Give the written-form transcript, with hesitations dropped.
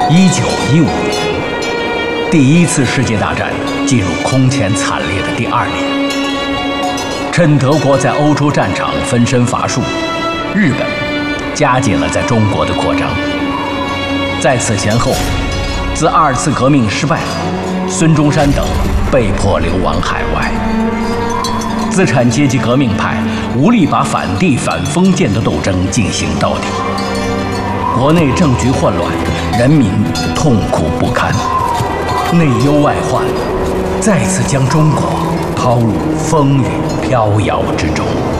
1915年，第一次世界大战进入空前惨烈的第2年。趁德国在欧洲战场分身乏术，日本加紧了在中国的扩张。在此前后，自2次革命失败，孙中山等被迫流亡海外。资产阶级革命派无力把反帝反封建的斗争进行到底，国内政局混乱，人民痛苦不堪，内忧外患再次将中国抛入风雨飘摇之中。